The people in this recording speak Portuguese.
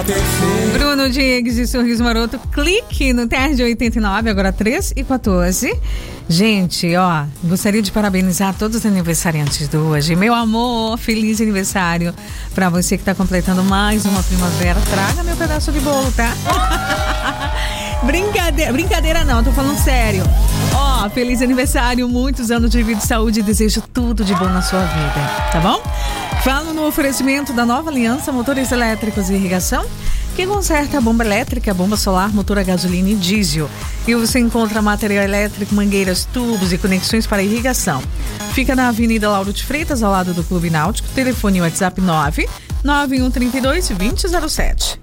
Bruno Diegues e Sorriso Maroto, clique no TERD 89, agora 3h14. Gente, ó, gostaria de parabenizar todos os aniversariantes de hoje. Meu amor, feliz aniversário pra você que tá completando mais uma primavera. Traga meu pedaço de bolo, tá? Brincadeira não, tô falando sério. Ó, feliz aniversário, muitos anos de vida e saúde, desejo tudo de bom na sua vida, tá bom? Falo no oferecimento da Nova Aliança Motores Elétricos e Irrigação, que conserta a bomba elétrica, bomba solar, motor a gasolina e diesel. E você encontra material elétrico, mangueiras, tubos e conexões para irrigação. Fica na Avenida Lauro de Freitas, ao lado do Clube Náutico. Telefone WhatsApp 99132 2007.